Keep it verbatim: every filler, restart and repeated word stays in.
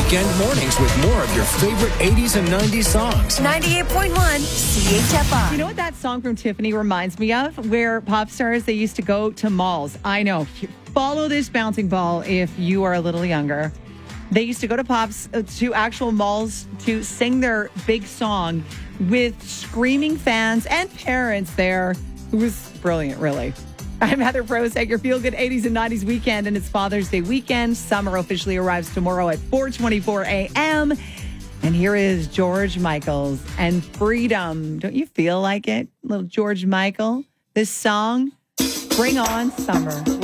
weekend mornings with more of your favorite eighties and nineties songs. ninety-eight point one C H F R. You know what that song from Tiffany reminds me of? Where pop stars, they used to go to malls. I know. Follow this bouncing ball if you are a little younger. They used to go to pops, uh, to actual malls to sing their big song with screaming fans and parents there. It was brilliant, really. I'm Heather Prosek, your Feel Good eighties and nineties weekend, and it's Father's Day weekend. Summer officially arrives tomorrow at four twenty-four a.m. And here is George Michael's and Freedom. Don't you feel like it? Little George Michael. This song, Bring On Summer.